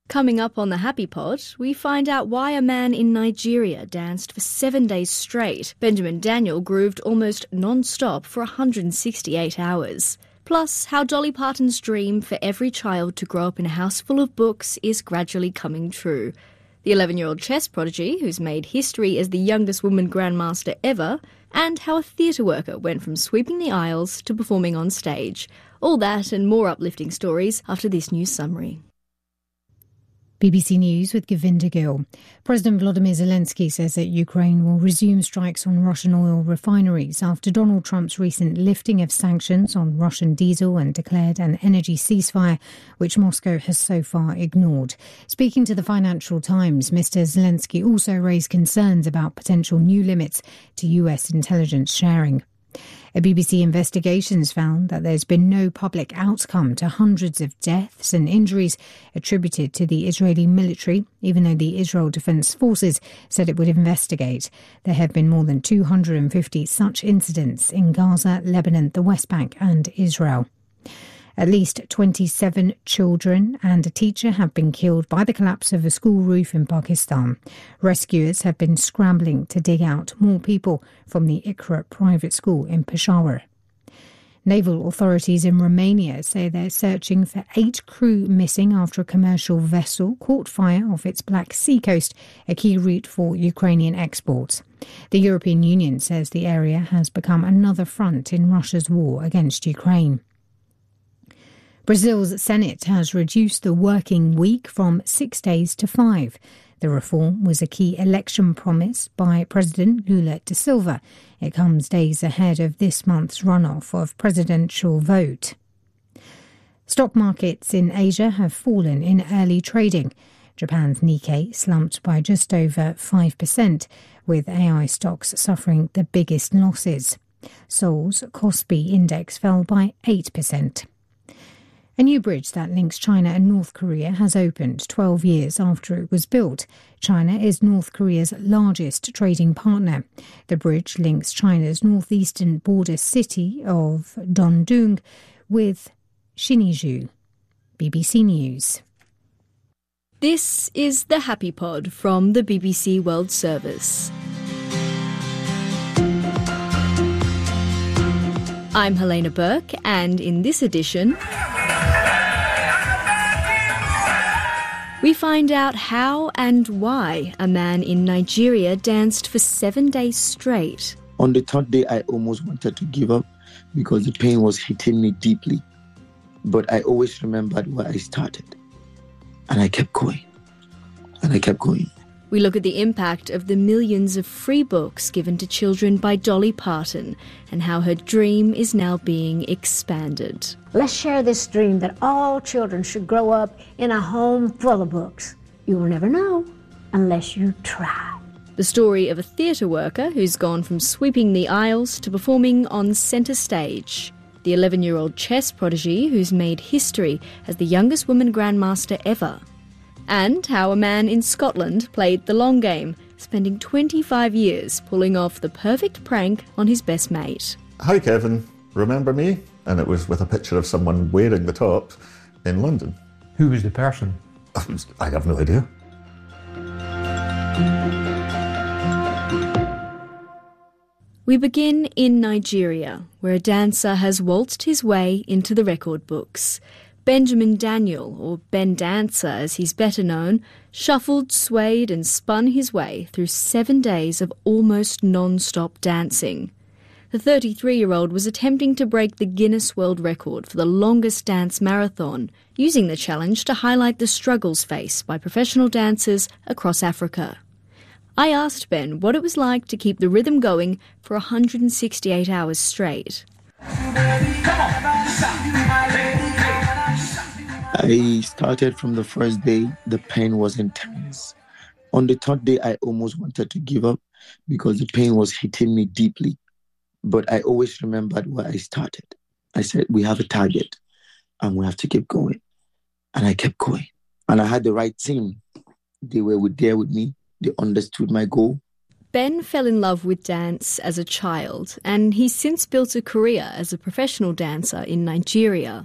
Coming up on the Happy Pod, we find out why a man in Nigeria danced for 7 days straight. Benjamin Daniel grooved almost non-stop for 168 hours. Plus, how Dolly Parton's dream for every child to grow up in a house full of books is gradually coming true. The 11-year-old chess prodigy, who's made history as the youngest woman grandmaster ever, and how a theatre worker went from sweeping the aisles to performing on stage. All that and more uplifting stories after this news summary. BBC News with Govinda Gill. President Volodymyr Zelensky says that Ukraine will resume strikes on Russian oil refineries after Donald Trump's recent lifting of sanctions on Russian diesel and declared an energy ceasefire, which Moscow has so far ignored. Speaking to the Financial Times, Mr. Zelensky also raised concerns about potential new limits to US intelligence sharing. A BBC investigation's found that there's been no public outcome to hundreds of deaths and injuries attributed to the Israeli military, even though the Israel Defense Forces said it would investigate. There have been more than 250 such incidents in Gaza, Lebanon, the West Bank and Israel. At least 27 children and a teacher have been killed by the collapse of a school roof in Pakistan. Rescuers have been scrambling to dig out more people from the Iqra private school in Peshawar. Naval authorities in Romania say they're searching for 8 crew missing after a commercial vessel caught fire off its Black Sea coast, a key route for Ukrainian exports. The European Union says the area has become another front in Russia's war against Ukraine. Brazil's Senate has reduced the working week from 6 days to 5. The reform was a key election promise by President Lula da Silva. It comes days ahead of this month's runoff of presidential vote. Stock markets in Asia have fallen in early trading. Japan's Nikkei slumped by just over 5%, with AI stocks suffering the biggest losses. Seoul's Kospi index fell by 8%. A new bridge that links China and North Korea has opened 12 years after it was built. China is North Korea's largest trading partner. The bridge links China's northeastern border city of Dongdung with Siniju. BBC News. This is the Happy Pod from the BBC World Service. I'm Helena Burke, and in this edition, we find out how and why a man in Nigeria danced for 7 days straight. On the third day, I almost wanted to give up because the pain was hitting me deeply. But I always remembered where I started. And I kept going. And I kept going. We look at the impact of the millions of free books given to children by Dolly Parton and how her dream is now being expanded. Let's share this dream that all children should grow up in a home full of books. You will never know unless you try. The story of a theatre worker who's gone from sweeping the aisles to performing on centre stage. The 11-year-old chess prodigy who's made history as the youngest woman grandmaster ever. And how a man in Scotland played the long game, spending 25 years pulling off the perfect prank on his best mate. Hi Kevin, remember me? And it was with a picture of someone wearing the top in London. Who was the person? I have no idea. We begin in Nigeria, where a dancer has waltzed his way into the record books. Benjamin Daniel, or Ben Dancer as he's better known, shuffled, swayed and spun his way through 7 days of almost non-stop dancing. The 33-year-old was attempting to break the Guinness World Record for the longest dance marathon, using the challenge to highlight the struggles faced by professional dancers across Africa. I asked Ben what it was like to keep the rhythm going for 168 hours straight. I started from the first day. The pain was intense. On the third day, I almost wanted to give up because the pain was hitting me deeply. But I always remembered where I started. I said, we have a target and we have to keep going. And I kept going. And I had the right team. They were there with me. They understood my goal. Ben fell in love with dance as a child, and he's since built a career as a professional dancer in Nigeria.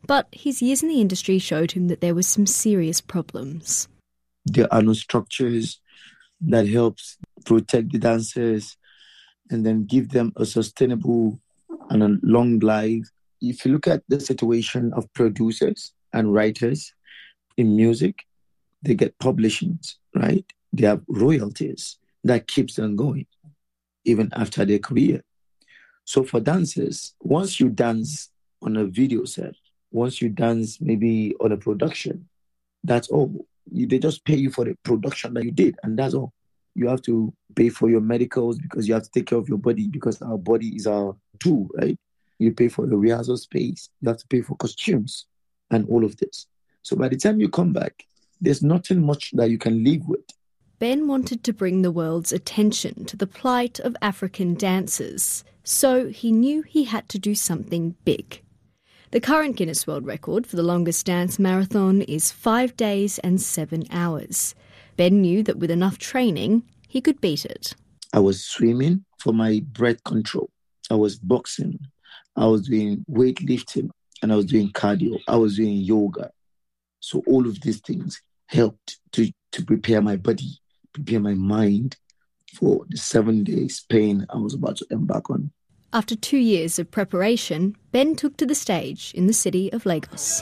But his years in the industry showed him that there were some serious problems. There are no structures that helps protect the dancers and then give them a sustainable and a long life. If you look at the situation of producers and writers in music, they get publishings, right? They have royalties that keeps them going even after their career. So for dancers, once you dance on a video set, once you dance maybe on a production, that's all. They just pay you for the production that you did, and that's all. You have to pay for your medicals because you have to take care of your body because our body is our tool, right? You pay for your rehearsal space. You have to pay for costumes and all of this. So by the time you come back, there's nothing much that you can live with. Ben wanted to bring the world's attention to the plight of African dancers, so he knew he had to do something big. The current Guinness World Record for the longest dance marathon is 5 days and 7 hours. Ben knew that with enough training, he could beat it. I was swimming for my breath control. I was boxing. I was doing weightlifting and I was doing cardio. I was doing yoga. So all of these things helped to prepare my body, prepare my mind for the 7 days pain I was about to embark on. After 2 years of preparation, Ben took to the stage in the city of Lagos.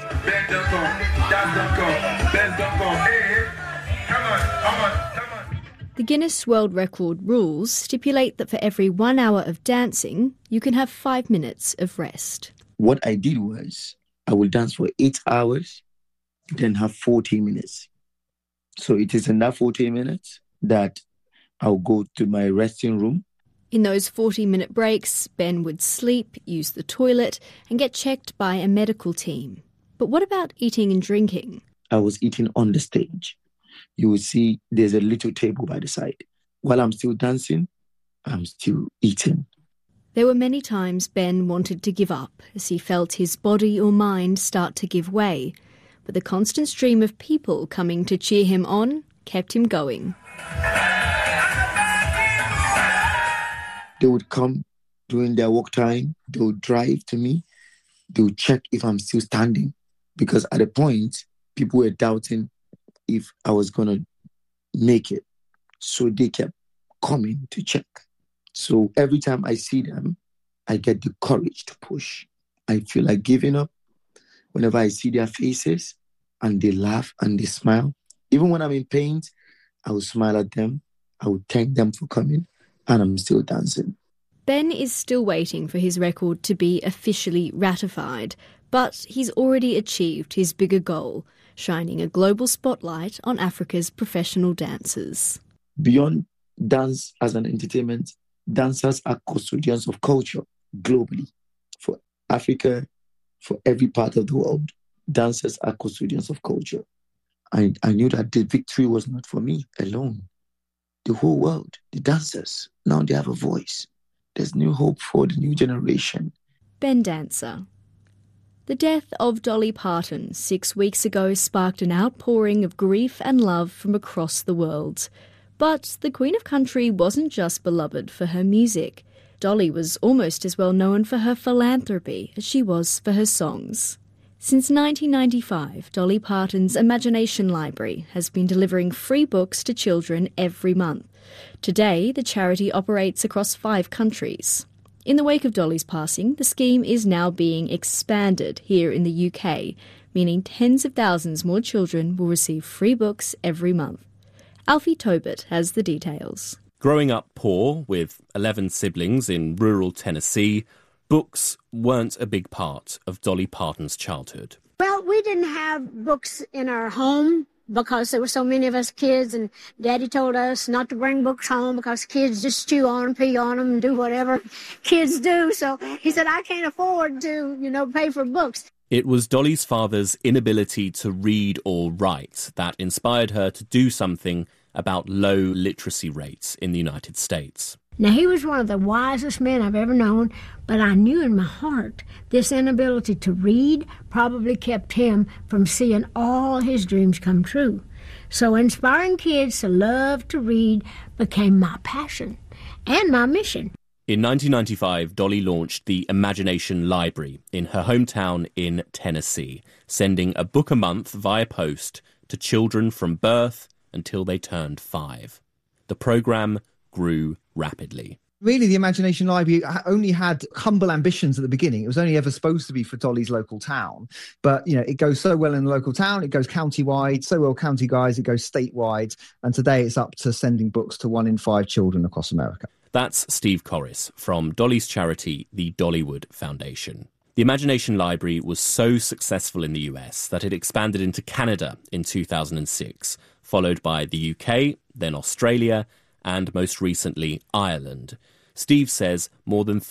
The Guinness World Record rules stipulate that for every 1 hour of dancing, you can have 5 minutes of rest. What I did was I will dance for 8 hours, then have 40 minutes. So it is in that 40 minutes that I'll go to my resting room. In those 40-minute breaks, Ben would sleep, use the toilet, and get checked by a medical team. But what about eating and drinking? I was eating on the stage. You will see there's a little table by the side. While I'm still dancing, I'm still eating. There were many times Ben wanted to give up as he felt his body or mind start to give way. But the constant stream of people coming to cheer him on kept him going. They would come during their work time. They would drive to me. They would check if I'm still standing. Because at a point, people were doubting if I was going to make it. So they kept coming to check. So every time I see them, I get the courage to push. I feel like giving up whenever I see their faces and they laugh and they smile. Even when I'm in pain, I will smile at them. I will thank them for coming. And I'm still dancing. Ben is still waiting for his record to be officially ratified, but he's already achieved his bigger goal, shining a global spotlight on Africa's professional dancers. Beyond dance as an entertainment, dancers are custodians of culture globally. For Africa, for every part of the world, dancers are custodians of culture. I knew that the victory was not for me alone. The whole world, the dancers, now they have a voice. There's new hope for the new generation. Ben Dancer. The death of Dolly Parton 6 weeks ago sparked an outpouring of grief and love from across the world. But the Queen of Country wasn't just beloved for her music. Dolly was almost as well known for her philanthropy as she was for her songs. Since 1995, Dolly Parton's Imagination Library has been delivering free books to children every month. Today, the charity operates across 5 countries. In the wake of Dolly's passing, the scheme is now being expanded here in the UK, meaning tens of thousands more children will receive free books every month. Alfie Tobit has the details. Growing up poor, with 11 siblings in rural Tennessee, books weren't a big part of Dolly Parton's childhood. Well, we didn't have books in our home because there were so many of us kids, and Daddy told us not to bring books home because kids just chew on them, pee on them, and do whatever kids do. So he said, I can't afford to, pay for books. It was Dolly's father's inability to read or write that inspired her to do something about low literacy rates in the United States. Now, he was one of the wisest men I've ever known, but I knew in my heart this inability to read probably kept him from seeing all his dreams come true. So inspiring kids to love to read became my passion and my mission. In 1995, Dolly launched the Imagination Library in her hometown in Tennessee, sending a book a month via post to children from birth until they turned 5. The programme grew rapidly. Really, the Imagination Library only had humble ambitions at the beginning. It was only ever supposed to be for Dolly's local town. But, it goes so well in the local town. It goes county-wide, so well county-guys, it goes statewide. And today it's up to sending books to 1 in 5 children across America. That's Steve Corris from Dolly's charity, the Dollywood Foundation. The Imagination Library was so successful in the US that it expanded into Canada in 2006, followed by the UK, then Australia, and most recently Ireland. Steve says more than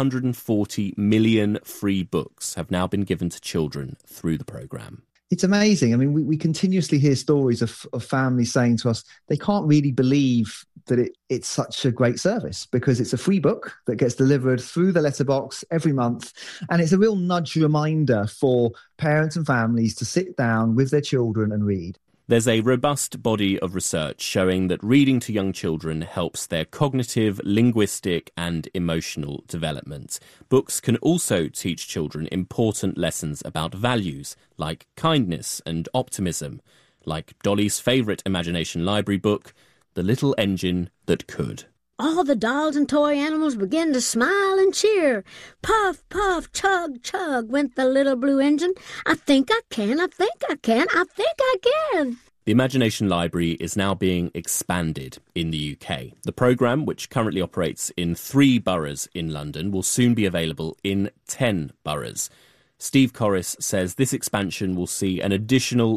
340 million free books have now been given to children through the programme. It's amazing. I mean, we continuously hear stories of families saying to us they can't really believe that it's such a great service because it's a free book that gets delivered through the letterbox every month. And it's a real nudge reminder for parents and families to sit down with their children and read. There's a robust body of research showing that reading to young children helps their cognitive, linguistic and emotional development. Books can also teach children important lessons about values like kindness and optimism, like Dolly's favourite Imagination Library book, The Little Engine That Could. All the dolls and toy animals began to smile and cheer. Puff, puff, chug, chug went the little blue engine. I think I can, I think I can, I think I can. The Imagination Library is now being expanded in the UK. The programme, which currently operates in 3 boroughs in London, will soon be available in 10 boroughs. Steve Corris says this expansion will see an additional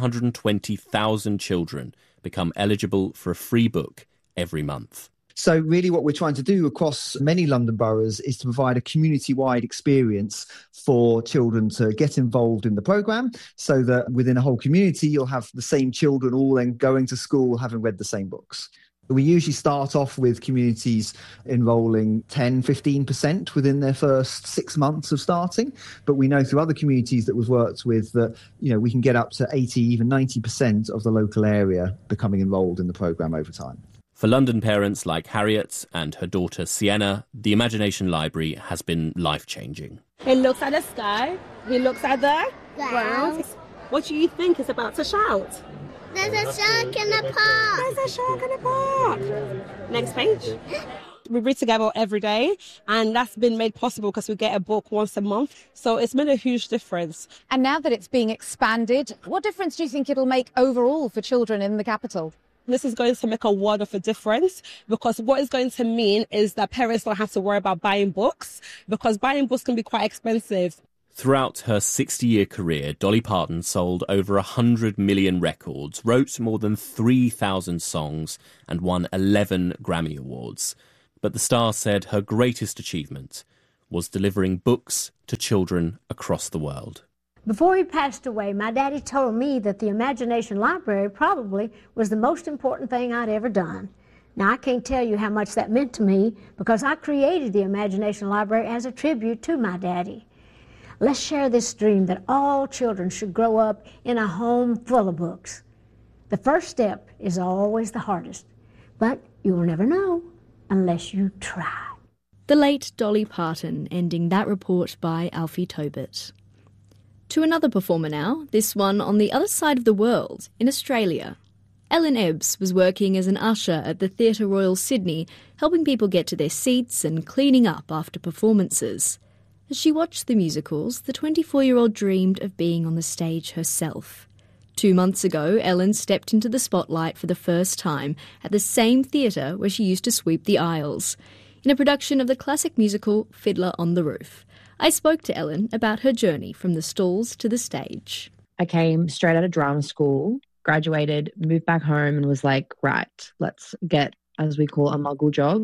120,000 children become eligible for a free book every month. So really what we're trying to do across many London boroughs is to provide a community-wide experience for children to get involved in the programme so that within a whole community you'll have the same children all then going to school having read the same books. We usually start off with communities enrolling 10, 15% within their first 6 months of starting. But we know through other communities that we've worked with that, we can get up to 80, even 90% of the local area becoming enrolled in the programme over time. For London parents like Harriet and her daughter Sienna, the Imagination Library has been life-changing. He looks at the sky, he looks at the ground. What do you think is about to shout? There's a shark in the park. There's a shark in the park. Next page. We read together every day, and that's been made possible because we get a book once a month. So it's made a huge difference. And now that it's being expanded, what difference do you think it'll make overall for children in the capital? This is going to make a world of a difference because what it's going to mean is that parents don't have to worry about buying books because buying books can be quite expensive. Throughout her 60-year career, Dolly Parton sold over 100 million records, wrote more than 3,000 songs and won 11 Grammy Awards. But the star said her greatest achievement was delivering books to children across the world. Before he passed away, my daddy told me that the Imagination Library probably was the most important thing I'd ever done. Now, I can't tell you how much that meant to me because I created the Imagination Library as a tribute to my daddy. Let's share this dream that all children should grow up in a home full of books. The first step is always the hardest, but you will never know unless you try. The late Dolly Parton, ending that report by Alfie Tobit. To another performer now, this one on the other side of the world, in Australia. Ellen Ebbs was working as an usher at the Theatre Royal Sydney, helping people get to their seats and cleaning up after performances. As she watched the musicals, the 24-year-old dreamed of being on the stage herself. 2 months ago, Ellen stepped into the spotlight for the first time at the same theatre where she used to sweep the aisles, in a production of the classic musical Fiddler on the Roof. I spoke to Ellen about her journey from the stalls to the stage. I came straight out of drama school, graduated, moved back home and was like, right, let's get, as we call, a muggle job.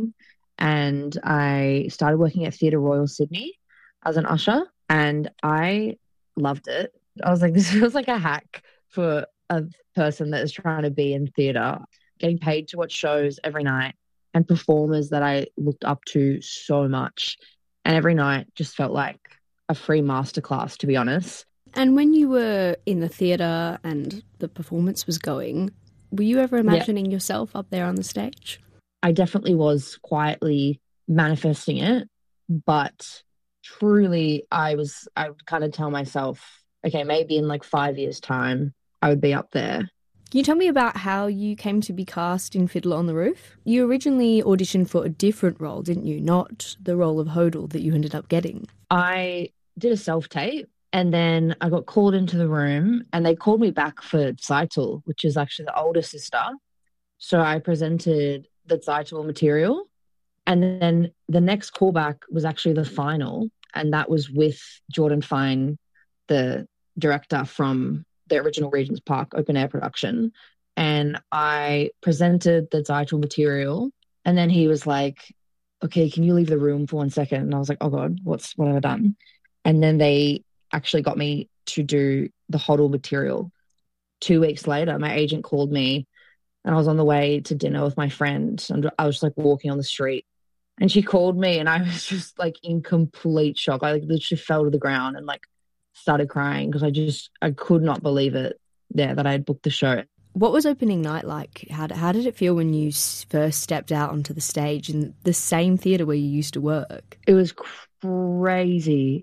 And I started working at Theatre Royal Sydney as an usher and I loved it. I was like, this feels like a hack for a person that is trying to be in theatre, getting paid to watch shows every night and performers that I looked up to so much. And every night just felt like a free masterclass, to be honest. And when you were in the theatre and the performance was going, were you ever imagining yourself up there on the stage? I definitely was quietly manifesting it, but truly I would kind of tell myself, okay, maybe in like 5 years' time, I would be up there. Can you tell me about how you came to be cast in Fiddler on the Roof? You originally auditioned for a different role, didn't you? Not the role of Hodel that you ended up getting. I did a self-tape and then I got called into the room and they called me back for Zeitel, which is actually the older sister. So I presented the Zeitel material and then the next callback was actually the final, and that was with Jordan Fine, the director from the original Regent's Park open air production. And I presented the Zeitel material and then he was like, okay, can you leave the room for 1 second? And I was like, oh God, what have I done? And then they actually got me to do the Hodel material. 2 weeks later, my agent called me and I was on the way to dinner with my friend. And I was just like walking on the street and she called me and I was just like in complete shock. I like literally fell to the ground and like started crying because I could not believe it that I had booked the show. What was opening night like? How did it feel when you first stepped out onto the stage in the same theatre where you used to work? It was crazy.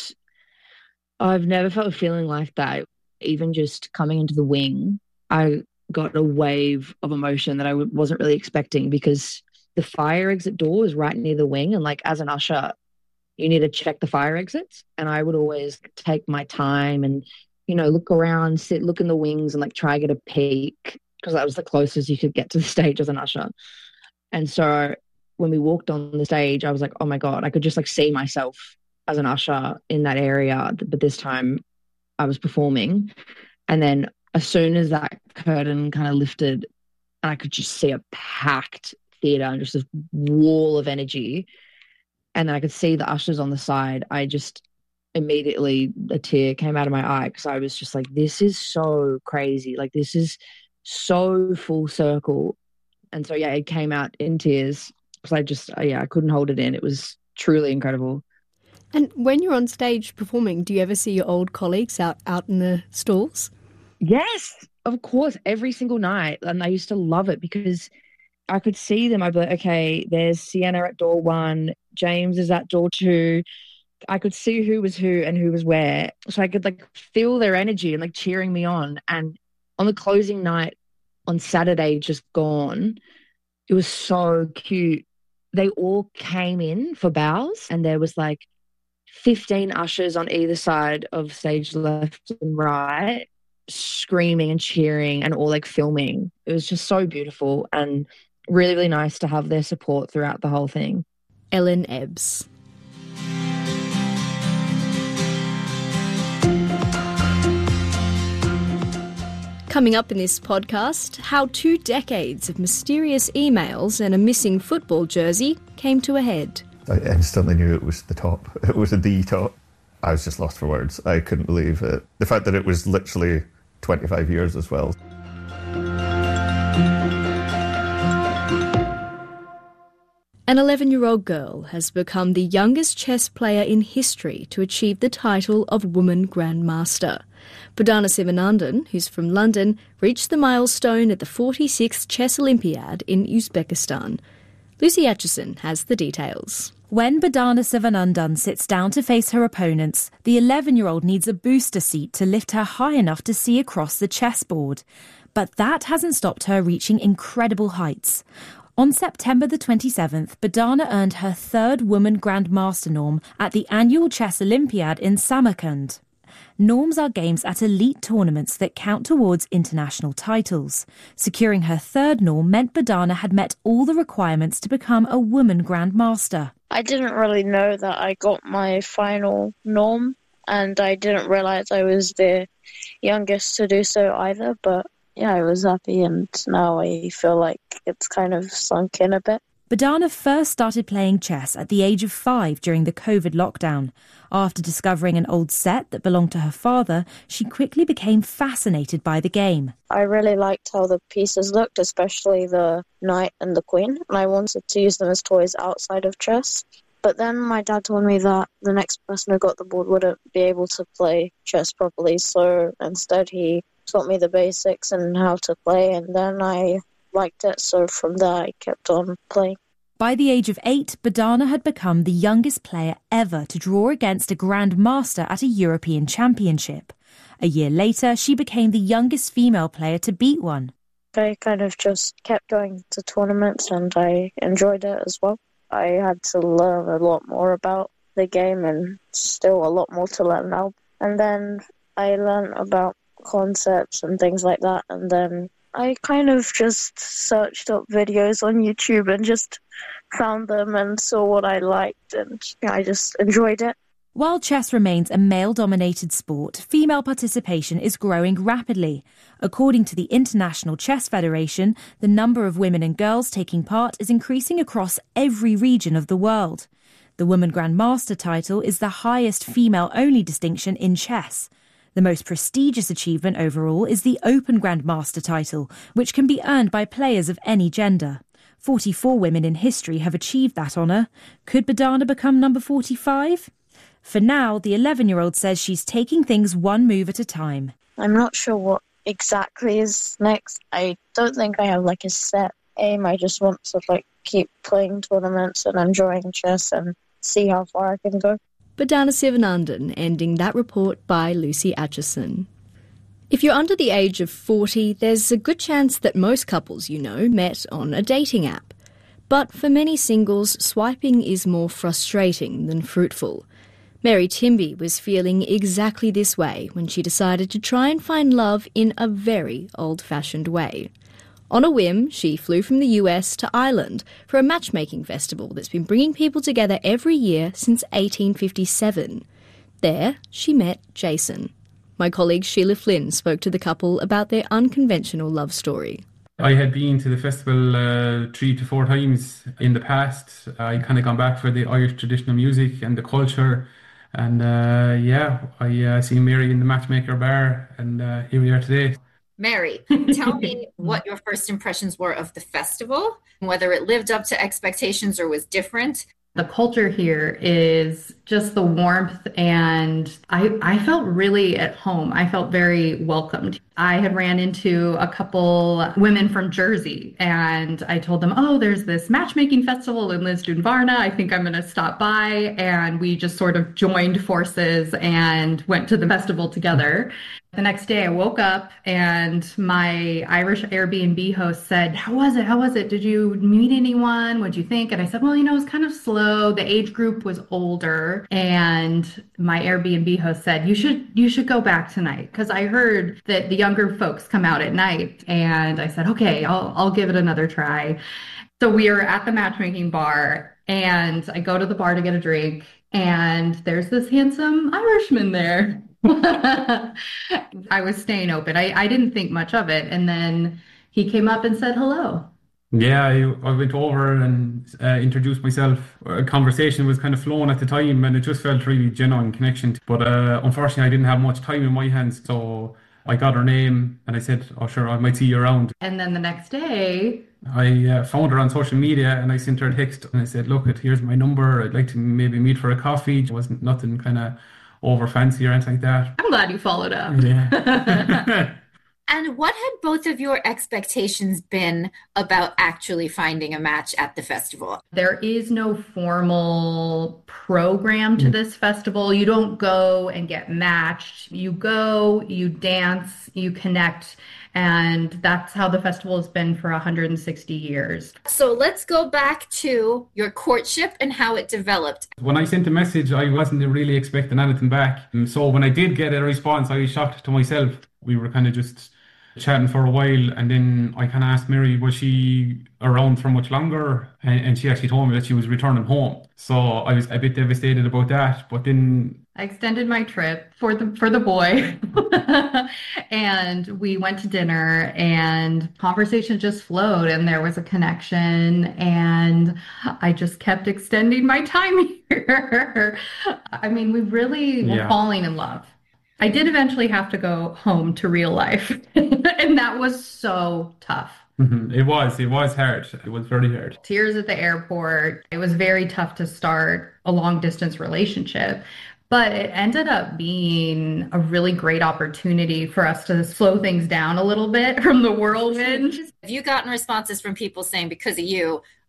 I've never felt a feeling like that. Even just coming into the wing, I got a wave of emotion that I wasn't really expecting because the fire exit door was right near the wing, and like as an usher, you need to check the fire exits. And I would always take my time and, you know, look around, look in the wings and like try to get a peek because that was the closest you could get to the stage as an usher. And so when we walked on the stage, I was like, oh my God, I could just like see myself as an usher in that area. But this time I was performing. And then as soon as that curtain kind of lifted and I could just see a packed theatre and just this wall of energy, and then I could see the ushers on the side, I just immediately, a tear came out of my eye because I was just like, this is so crazy. Like, this is so full circle. And so, yeah, it came out in tears because I couldn't hold it in. It was truly incredible. And when you're on stage performing, do you ever see your old colleagues out in the stalls? Yes, of course, every single night. And I used to love it because I could see them. I'd be like, okay, there's Sienna at door 1, James is at door 2. I could see who was who and who was where. So I could like feel their energy and like cheering me on. And on the closing night on Saturday, just gone, it was so cute. They all came in for bows and there was like 15 ushers on either side of stage left and right, screaming and cheering and all like filming. It was just so beautiful and really, really nice to have their support throughout the whole thing. Ellen Ebbs. Coming up in this podcast, how 2 decades of mysterious emails and a missing football jersey came to a head. I instantly knew it was the top. It was the top. I was just lost for words. I couldn't believe it. The fact that it was literally 25 years as well. An 11-year-old girl has become the youngest chess player in history to achieve the title of Woman Grandmaster. Bardana Sivanandan, who's from London, reached the milestone at the 46th Chess Olympiad in Uzbekistan. Lucy Atchison has the details. When Bardana Sivanandan sits down to face her opponents, the 11-year-old needs a booster seat to lift her high enough to see across the chessboard. But that hasn't stopped her reaching incredible heights. On September the 27th, Bardana earned her 3rd Woman Grandmaster norm at the annual Chess Olympiad in Samarkand. Norms are games at elite tournaments that count towards international titles. Securing her 3rd norm meant Bardana had met all the requirements to become a woman grandmaster. I didn't really know that I got my final norm, and I didn't realise I was the youngest to do so either, but yeah, I was happy, and now I feel like it's kind of sunk in a bit. Bardana first started playing chess at the age of 5 during the COVID lockdown. After discovering an old set that belonged to her father, she quickly became fascinated by the game. I really liked how the pieces looked, especially the knight and the queen, and I wanted to use them as toys outside of chess. But then my dad told me that the next person who got the board wouldn't be able to play chess properly, so instead he taught me the basics and how to play, and then I liked it, so from there I kept on playing. By the age of 8, Badana had become the youngest player ever to draw against a grandmaster at a European Championship. A year later, she became the youngest female player to beat one. I kind of just kept going to tournaments and I enjoyed it as well. I had to learn a lot more about the game and still a lot more to learn now. And then I learned about concepts and things like that, and then I kind of just searched up videos on YouTube and just found them and saw what I liked, and I just enjoyed it. While chess remains a male-dominated sport, female participation is growing rapidly. According to the International Chess Federation, the number of women and girls taking part is increasing across every region of the world. The Woman Grandmaster title is the highest female-only distinction in chess. The most prestigious achievement overall is the Open Grandmaster title, which can be earned by players of any gender. 44 women in history have achieved that honour. Could Badana become number 45? For now, the 11-year-old says she's taking things one move at a time. I'm not sure what exactly is next. I don't think I have a set aim. I just want to keep playing tournaments and enjoying chess and see how far I can go. Badana Sivanandan, ending that report by Lucy Atchison. If you're under the age of 40, there's a good chance that most couples you know met on a dating app. But for many singles, swiping is more frustrating than fruitful. Mary Timby was feeling exactly this way when she decided to try and find love in a very old-fashioned way. On a whim, she flew from the US to Ireland for a matchmaking festival that's been bringing people together every year since 1857. There, she met Jason. My colleague Sheila Flynn spoke to the couple about their unconventional love story. I had been to the festival 3 to 4 times in the past. I kind of gone back for the Irish traditional music and the culture. And I seen Mary in the Matchmaker bar, and here we are today. Mary, tell me what your first impressions were of the festival, whether it lived up to expectations or was different. The culture here is just the warmth, and I felt really at home. I felt very welcomed. I had ran into a couple women from Jersey, and I told them, oh, there's this matchmaking festival in Lisdoon Varna. I think I'm going to stop by. And we just sort of joined forces and went to the festival together. The next day I woke up and my Irish Airbnb host said, How was it? Did you meet anyone? What'd you think? And I said, well, it was kind of slow. The age group was older. And my Airbnb host said, you should go back tonight, because I heard that the younger folks come out at night. And I said, okay, I'll give it another try. So we are at the matchmaking bar, and I go to the bar to get a drink, and there's this handsome Irishman there. I was staying open. I didn't think much of it. And then he came up and said hello. Yeah, I went over and introduced myself. A conversation was kind of flowing at the time, and it just felt really genuine connection. But unfortunately, I didn't have much time in my hands. So I got her name and I said, oh, sure, I might see you around. And then the next day, I found her on social media and I sent her a text and I said, look, here's my number. I'd like to maybe meet for a coffee. It wasn't nothing kind of over fancy or anything like that. I'm glad you followed up. Yeah. And what had both of your expectations been about actually finding a match at the festival? There is no formal program to this festival. You don't go and get matched. You go, you dance, you connect. And that's how the festival has been for 160 years. So let's go back to your courtship and how it developed. When I sent a message, I wasn't really expecting anything back. So when I did get a response, I was shocked to myself. We were kind of just chatting for a while, and then I kind of asked Mary, was she around for much longer? And she actually told me that she was returning home. So I was a bit devastated about that. But then I extended my trip for the boy and we went to dinner, and conversation just flowed, and there was a connection, and I just kept extending my time here. I mean, we really were falling in love. I did eventually have to go home to real life, and that was so tough. Mm-hmm. It was hard. It was very hard. Tears at the airport. It was very tough to start a long distance relationship, but it ended up being a really great opportunity for us to slow things down a little bit from the whirlwind. Have you gotten responses from people saying, because of you,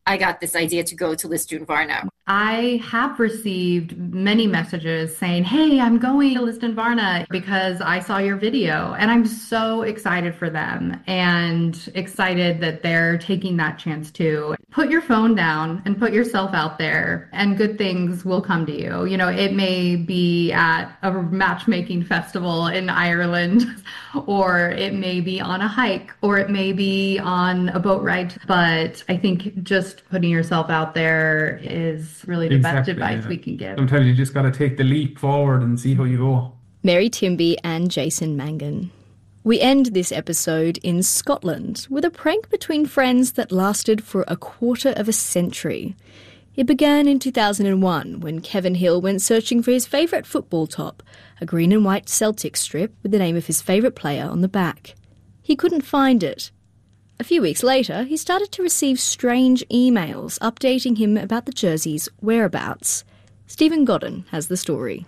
I got this idea to go to Lisdoon Varna. I have received many messages saying, hey, I'm going to Lisdoon Varna because I saw your video. And I'm so excited for them and excited that they're taking that chance too. Put your phone down and put yourself out there and good things will come to you. You know, it may be at a matchmaking festival in Ireland, or it may be on a hike, or it may be on a boat ride. But I think just putting yourself out there is really the best advice we can give. Sometimes you just got to take the leap forward and see how you go. Mary Timby and Jason Mangan. We end this episode in Scotland with a prank between friends that lasted for a quarter of a century. It began in 2001 when Kevin Hill went searching for his favourite football top, a green and white Celtic strip with the name of his favourite player on the back. He couldn't find it. A few weeks later, he started to receive strange emails updating him about the jersey's whereabouts. Stephen Godden has the story.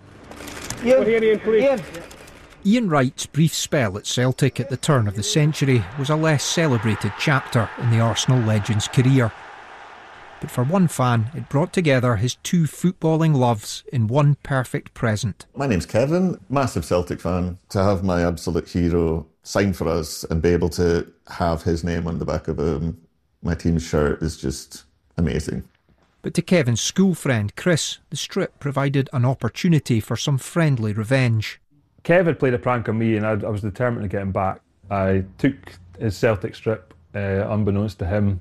Ian Wright's brief spell at Celtic at the turn of the century was a less celebrated chapter in the Arsenal legend's career. But for one fan, it brought together his two footballing loves in one perfect present. My name's Kevin, massive Celtic fan. To have my absolute hero sign for us and be able to have his name on the back of my team's shirt is just amazing. But to Kevin's school friend Chris, the strip provided an opportunity for some friendly revenge. Kev had played a prank on me and I was determined to get him back. I took his Celtic strip, unbeknownst to him,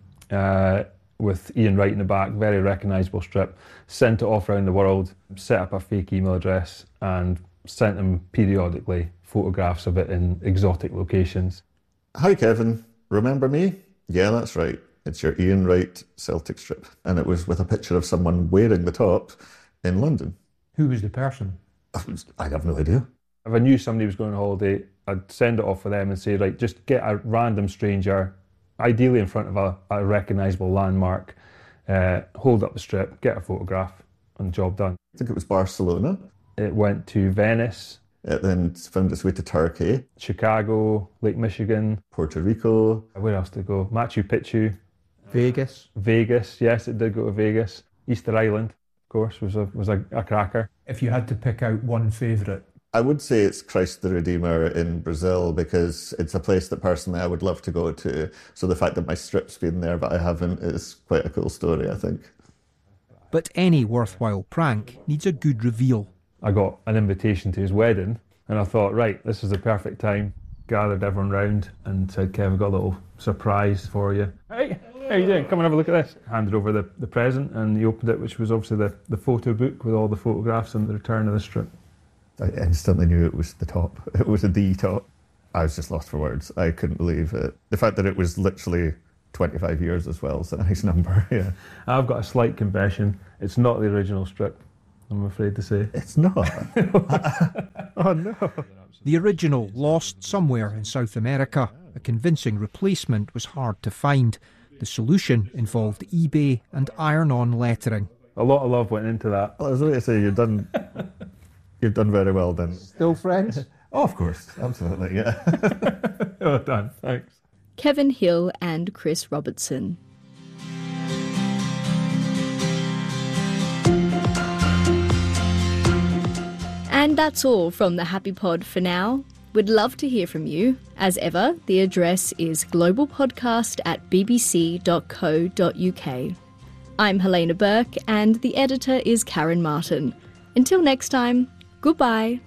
with Ian Wright in the back, very recognisable strip, sent it off around the world, set up a fake email address and sent him periodically photographs of it in exotic locations. Hi Kevin, remember me? Yeah, that's right. It's your Ian Wright Celtic strip. And it was with a picture of someone wearing the top in London. Who was the person? I have no idea. If I knew somebody was going on holiday, I'd send it off for them and say, right, just get a random stranger, ideally in front of a recognisable landmark, hold up the strip, get a photograph, and job done. I think it was Barcelona. It went to Venice. It then found its way to Turkey. Chicago, Lake Michigan. Puerto Rico. Where else did it go? Machu Picchu. Vegas. Vegas, yes, it did go to Vegas. Easter Island, of course, was a cracker. If you had to pick out one favourite? I would say it's Christ the Redeemer in Brazil because it's a place that personally I would love to go to. So the fact that my strip's been there but I haven't is quite a cool story, I think. But any worthwhile prank needs a good reveal. I got an invitation to his wedding and I thought, right, this is the perfect time. Gathered everyone round and said, Kev, I've got a little surprise for you. Hey, how you doing? Come and have a look at this. Handed over the present and he opened it, which was obviously the photo book with all the photographs and the return of the strip. I instantly knew it was the top. It was the top. I was just lost for words. I couldn't believe it. The fact that it was literally 25 years as well is a nice number, yeah. I've got a slight confession. It's not the original strip, I'm afraid to say. It's not? Oh, no. The original lost somewhere in South America. A convincing replacement was hard to find. The solution involved eBay and iron-on lettering. A lot of love went into that. Well, I was going to say, you've done very well then. Still friends? Oh, of course. Absolutely, yeah. Well done. Thanks. Kevin Hill and Chris Robertson. And that's all from the Happy Pod for now. We'd love to hear from you. As ever, the address is globalpodcast@bbc.co.uk. I'm Helena Burke and the editor is Karen Martin. Until next time, goodbye.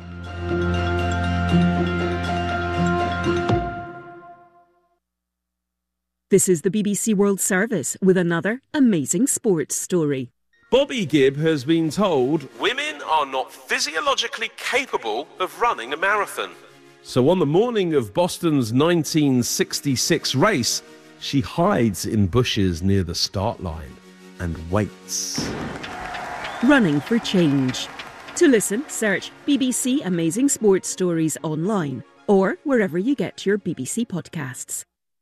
This is the BBC World Service with another amazing sports story. Bobby Gibb has been told women are not physiologically capable of running a marathon. So on the morning of Boston's 1966 race, she hides in bushes near the start line and waits. Running for change. To listen, search BBC Amazing Sports Stories online or wherever you get your BBC podcasts.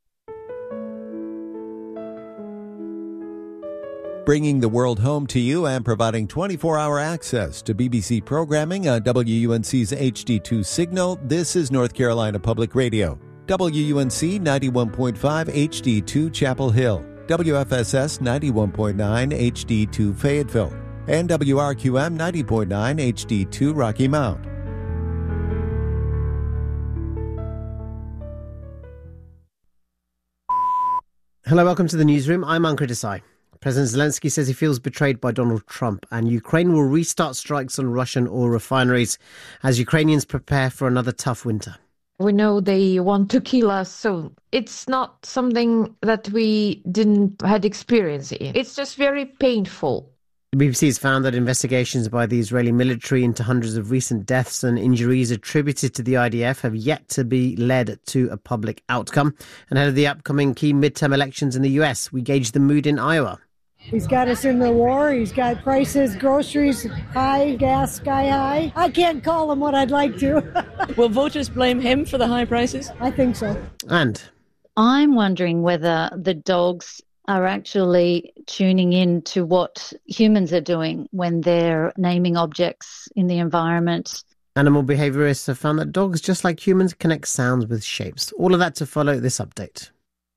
Bringing the world home to you and providing 24-hour access to BBC programming on WUNC's HD2 signal, this is North Carolina Public Radio. WUNC 91.5 HD2 Chapel Hill. WFSS 91.9 HD2 Fayetteville, and WRQM 90.9 HD2 Rocky Mount. Hello, welcome to the newsroom. I'm Ankur Desai. President Zelensky says he feels betrayed by Donald Trump, and Ukraine will restart strikes on Russian oil refineries as Ukrainians prepare for another tough winter. We know they want to kill us, so it's not something that we didn't had experience in. It's just very painful. The BBC has found that investigations by the Israeli military into hundreds of recent deaths and injuries attributed to the IDF have yet to be led to a public outcome. And ahead of the upcoming key midterm elections in the US, we gauge the mood in Iowa. He's got us in the war. He's got prices, groceries high, gas sky high. I can't call him what I'd like to. Will voters blame him for the high prices? I think so. And I'm wondering whether the dogs are actually tuning in to what humans are doing when they're naming objects in the environment. Animal behaviourists have found that dogs, just like humans, connect sounds with shapes. All of that to follow this update.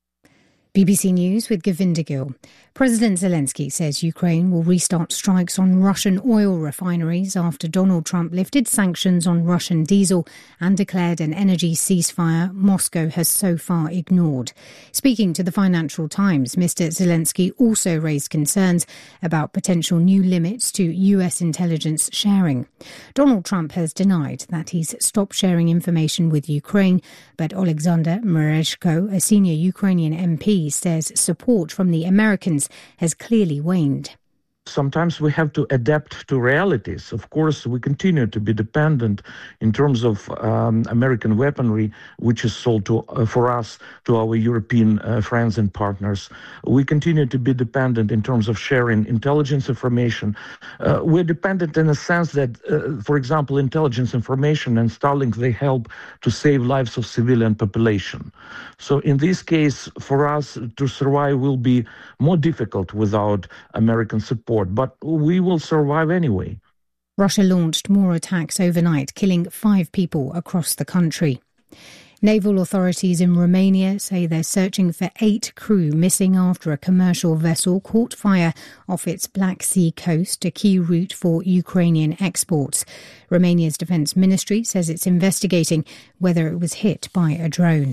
BBC News with Govinda Gill. President Zelensky says Ukraine will restart strikes on Russian oil refineries after Donald Trump lifted sanctions on Russian diesel and declared an energy ceasefire Moscow has so far ignored. Speaking to the Financial Times, Mr. Zelensky also raised concerns about potential new limits to US intelligence sharing. Donald Trump has denied that he's stopped sharing information with Ukraine, but Alexander Merezhko, a senior Ukrainian MP, says support from the Americans has clearly waned. Sometimes we have to adapt to realities. Of course, we continue to be dependent in terms of American weaponry, which is sold for us to our European friends and partners. We continue to be dependent in terms of sharing intelligence information. We're dependent in a sense that, for example, intelligence information and Starlink, they help to save lives of civilian population. So in this case, for us to survive will be more difficult without American support. But we will survive anyway. Russia launched more attacks overnight, killing 5 people across the country. Naval authorities in Romania say they're searching for 8 crew missing after a commercial vessel caught fire off its Black Sea coast, a key route for Ukrainian exports. Romania's defence ministry says it's investigating whether it was hit by a drone.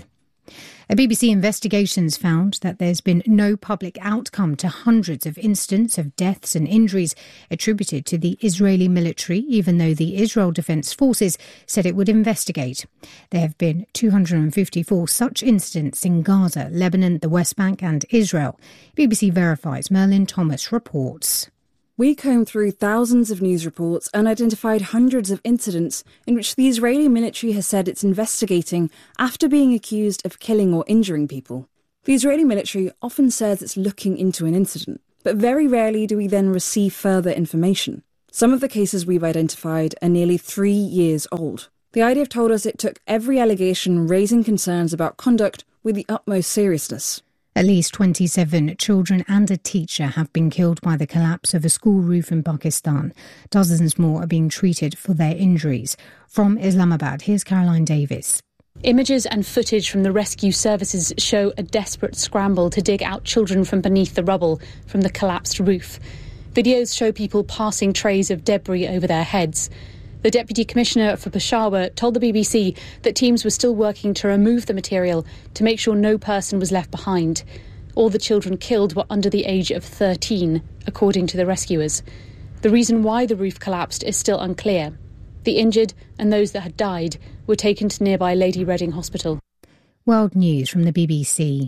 A BBC investigation's found that there's been no public outcome to hundreds of incidents of deaths and injuries attributed to the Israeli military, even though the Israel Defence Forces said it would investigate. There have been 254 such incidents in Gaza, Lebanon, the West Bank and Israel. BBC Verifies Merlin Thomas reports. We combed through thousands of news reports and identified hundreds of incidents in which the Israeli military has said it's investigating after being accused of killing or injuring people. The Israeli military often says it's looking into an incident, but very rarely do we then receive further information. Some of the cases we've identified are nearly 3 years old. The IDF told us it took every allegation raising concerns about conduct with the utmost seriousness. At least 27 children and a teacher have been killed by the collapse of a school roof in Pakistan. Dozens more are being treated for their injuries. From Islamabad, here's Caroline Davis. Images and footage from the rescue services show a desperate scramble to dig out children from beneath the rubble from the collapsed roof. Videos show people passing trays of debris over their heads. The Deputy Commissioner for Peshawar told the BBC that teams were still working to remove the material to make sure no person was left behind. All the children killed were under the age of 13, according to the rescuers. The reason why the roof collapsed is still unclear. The injured and those that had died were taken to nearby Lady Reading Hospital. World News from the BBC.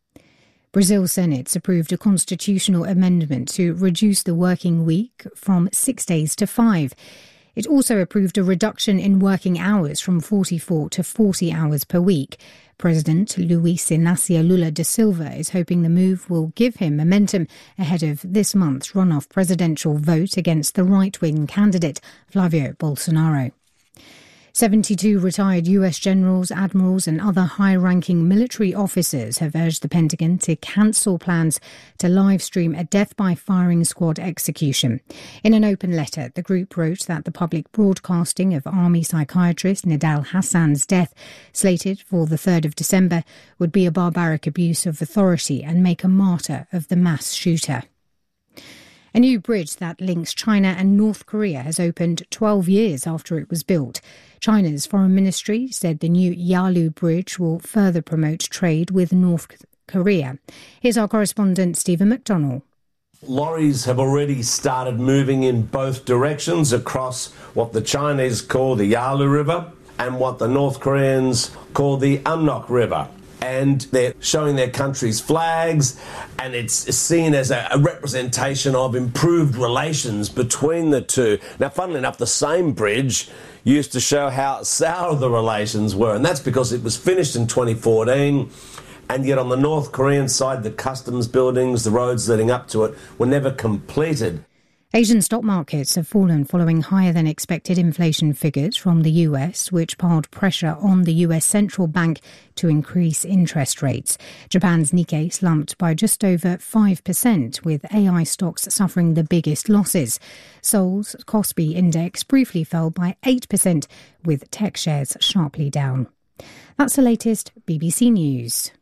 Brazil's Senate approved a constitutional amendment to reduce the working week from 6 days to 5. It also approved a reduction in working hours from 44 to 40 hours per week. President Luiz Inácio Lula da Silva is hoping the move will give him momentum ahead of this month's runoff presidential vote against the right-wing candidate, Flavio Bolsonaro. 72 retired US generals, admirals and other high-ranking military officers have urged the Pentagon to cancel plans to live-stream a death-by-firing squad execution. In an open letter, the group wrote that the public broadcasting of Army psychiatrist Nidal Hassan's death, slated for the 3rd of December, would be a barbaric abuse of authority and make a martyr of the mass shooter. A new bridge that links China and North Korea has opened 12 years after it was built. China's foreign ministry said the new Yalu Bridge will further promote trade with North Korea. Here's our correspondent Stephen McDonnell. Lorries have already started moving in both directions across what the Chinese call the Yalu River and what the North Koreans call the Amnok River. And they're showing their country's flags, and it's seen as a representation of improved relations between the two. Now, funnily enough, the same bridge used to show how sour the relations were, and that's because it was finished in 2014, and yet on the North Korean side, the customs buildings, the roads leading up to it, were never completed. Asian stock markets have fallen following higher than expected inflation figures from the US, which piled pressure on the US central bank to increase interest rates. Japan's Nikkei slumped by just over 5%, with AI stocks suffering the biggest losses. Seoul's Kospi index briefly fell by 8%, with tech shares sharply down. That's the latest BBC News.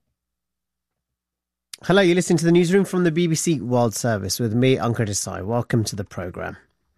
Hello, you're listening to the newsroom from the BBC World Service with me, Ankar Desai. Welcome to the programme.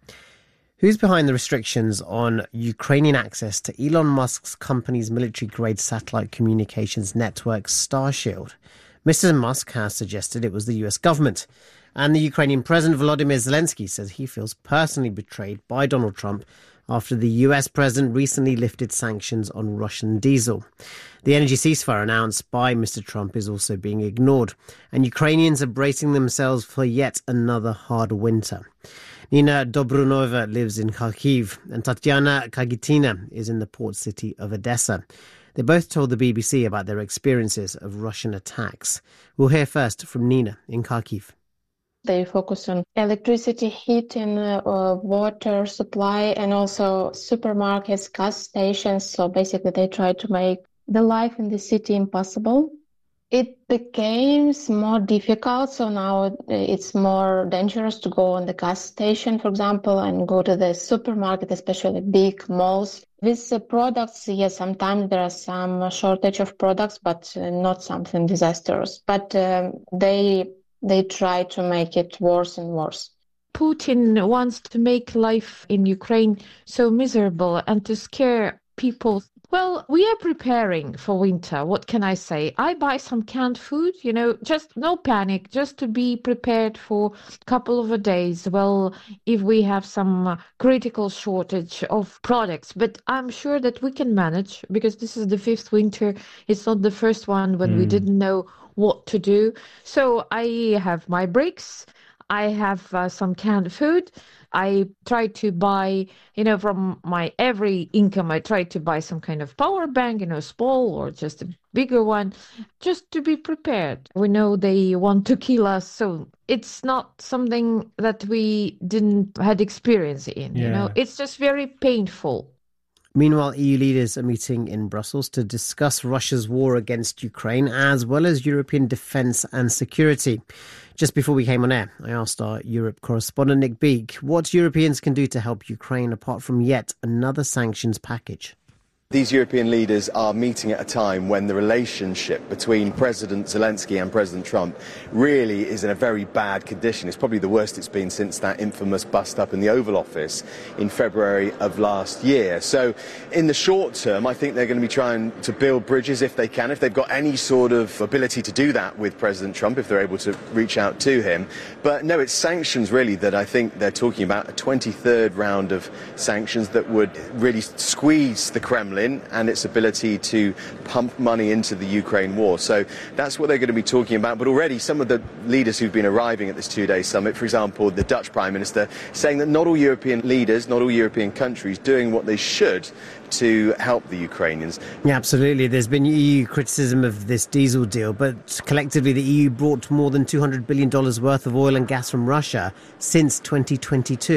Who's behind the restrictions on Ukrainian access to Elon Musk's company's military-grade satellite communications network Starshield? Mr. Musk has suggested it was the US government. And the Ukrainian President Volodymyr Zelensky says he feels personally betrayed by Donald Trump after the US president recently lifted sanctions on Russian diesel. The energy ceasefire announced by Mr. Trump is also being ignored, and Ukrainians are bracing themselves for yet another hard winter. Nina Dobrunova lives in Kharkiv, and Tatiana Kagitina is in the port city of Odessa. They both told the BBC about their experiences of Russian attacks. We'll hear first from Nina in Kharkiv. They focus on electricity, heating, water supply, and also supermarkets, gas stations. So basically they try to make the life in the city impossible. It became more difficult, so now it's more dangerous to go on the gas station, for example, and go to the supermarket, especially big malls. With the products, yes, sometimes there are some shortage of products, but not something disastrous. But they try to make it worse and worse. Putin wants to make life in Ukraine so miserable and to scare people. Well, we are preparing for winter. What can I say? I buy some canned food, just no panic, just to be prepared for a couple of days. Well, if we have some critical shortage of products, but I'm sure that we can manage because this is the 5th winter. It's not the first one when we didn't know what to do. So I have my bricks. I have some canned food. I try to buy, from my every income, I try to buy some kind of power bank, small or just a bigger one, just to be prepared. We know they want to kill us, so it's not something that we didn't had experience in, It's just very painful. Meanwhile, EU leaders are meeting in Brussels to discuss Russia's war against Ukraine, as well as European defence and security. Just before we came on air, I asked our Europe correspondent Nick Beek what Europeans can do to help Ukraine apart from yet another sanctions package. These European leaders are meeting at a time when the relationship between President Zelensky and President Trump really is in a very bad condition. It's probably the worst it's been since that infamous bust-up in the Oval Office in February of last year. So in the short term, I think they're going to be trying to build bridges if they can, if they've got any sort of ability to do that with President Trump, if they're able to reach out to him. But no, it's sanctions really that I think they're talking about, a 23rd round of sanctions that would really squeeze the Kremlin and its ability to pump money into the Ukraine war. So that's what they're going to be talking about. But already some of the leaders who've been arriving at this two-day summit, for example, the Dutch Prime Minister, saying that not all European leaders, not all European countries doing what they should to help the Ukrainians. Yeah, absolutely. There's been EU criticism of this diesel deal, but collectively the EU brought more than $200 billion worth of oil and gas from Russia since 2022.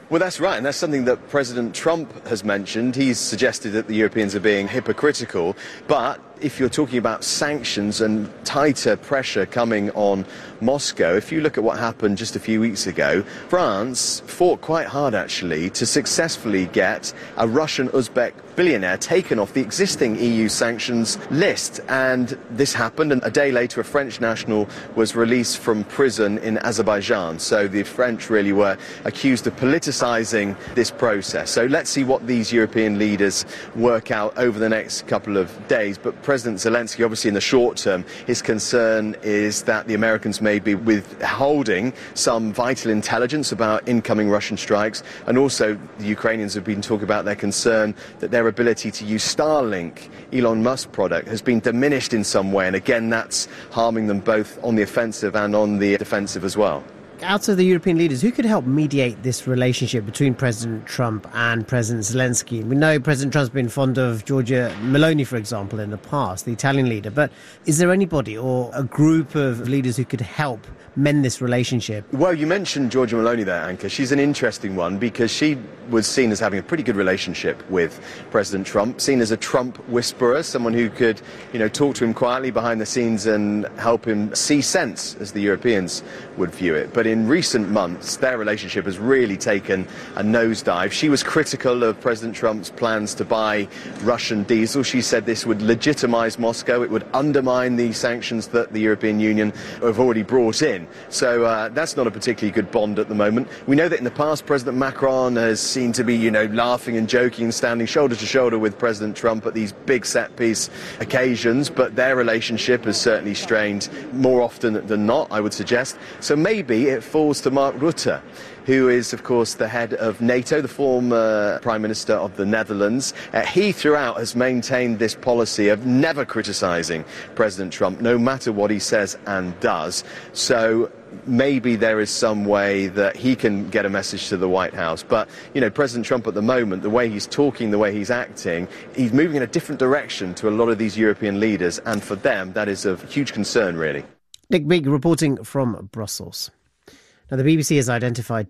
Well, that's right, and that's something that President Trump has mentioned. He's suggested that the Europeans are being hypocritical, but if you're talking about sanctions and tighter pressure coming on Moscow, if you look at what happened just a few weeks ago, France fought quite hard, actually, to successfully get a Russian Uzbek billionaire taken off the existing EU sanctions list. And this happened, and a day later, a French national was released from prison in Azerbaijan. So the French really were accused of politicizing this process. So let's see what these European leaders work out over the next couple of days. But President Zelensky, obviously in the short term, his concern is that the Americans may be withholding some vital intelligence about incoming Russian strikes. And also the Ukrainians have been talking about their concern that their ability to use Starlink, Elon Musk product, has been diminished in some way. And again, that's harming them both on the offensive and on the defensive as well. Out of the European leaders, who could help mediate this relationship between President Trump and President Zelensky? We know President Trump's been fond of Giorgia Meloni, for example, in the past, the Italian leader. But is there anybody or a group of leaders who could help mend this relationship? Well, you mentioned Giorgia Meloni there, Anka. She's an interesting one because she was seen as having a pretty good relationship with President Trump, seen as a Trump whisperer, someone who could, talk to him quietly behind the scenes and help him see sense, as the Europeans would view it. But in recent months, their relationship has really taken a nosedive. She was critical of President Trump's plans to buy Russian diesel. She said this would legitimize Moscow. It would undermine the sanctions that the European Union have already brought in. So that's not a particularly good bond at the moment. We know that in the past, President Macron has seemed to be, laughing and joking and standing shoulder to shoulder with President Trump at these big set-piece occasions, but their relationship has certainly strained more often than not, I would suggest. So maybe it falls to Mark Rutte, who is, of course, the head of NATO, the former Prime Minister of the Netherlands. He, throughout, has maintained this policy of never criticising President Trump, no matter what he says and does. So maybe there is some way that he can get a message to the White House. But, President Trump at the moment, the way he's talking, the way he's acting, he's moving in a different direction to a lot of these European leaders. And for them, that is of huge concern, really. Nick Bigg reporting from Brussels. Now, the BBC has identified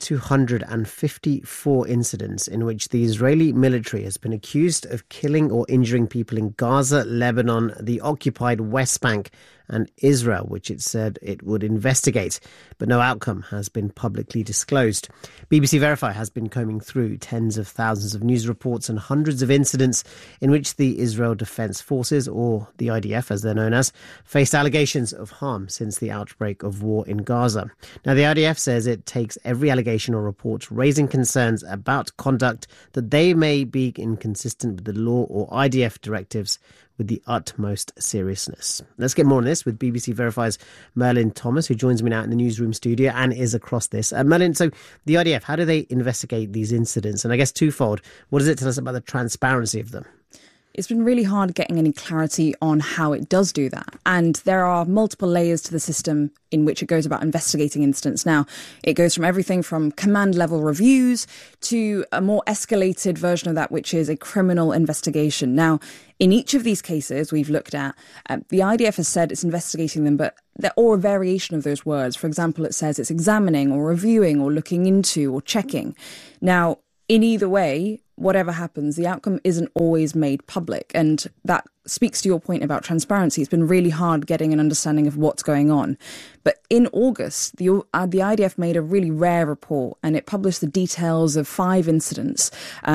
254 incidents in which the Israeli military has been accused of killing or injuring people in Gaza, Lebanon, the occupied West Bank and Israel, which it said it would investigate. But no outcome has been publicly disclosed. BBC Verify has been combing through tens of thousands of news reports and hundreds of incidents in which the Israel Defense Forces, or the IDF as they're known as, faced allegations of harm since the outbreak of war in Gaza. Now, the IDF says it takes every allegation or report raising concerns about conduct that they may be inconsistent with the law or IDF directives with the utmost seriousness. Let's get more on this with BBC Verify's Merlin Thomas, who joins me now in the newsroom studio and is across this. Merlin, so the IDF, how do they investigate these incidents? And I guess twofold, what does it tell us about the transparency of them? It's been really hard getting any clarity on how it does do that. And there are multiple layers to the system in which it goes about investigating incidents. Now, it goes from everything from command level reviews to a more escalated version of that, which is a criminal investigation. Now, in each of these cases we've looked at, the IDF has said it's investigating them, but they're all a variation of those words. For example, it says it's examining or reviewing or looking into or checking. Now, in either way, whatever happens, the outcome isn't always made public. And that speaks to your point about transparency. It's been really hard getting an understanding of what's going on. But in August, the IDF made a really rare report, and it published the details of 5 incidents